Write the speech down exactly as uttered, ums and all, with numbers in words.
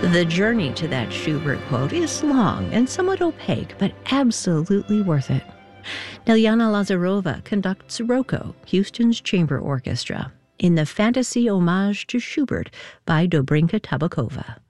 The journey to that Schubert quote is long and somewhat opaque, but absolutely worth it. Liljana Lazarova conducts Rocco, Houston's chamber orchestra, in the fantasy homage to Schubert by Dobrinka Tabakova.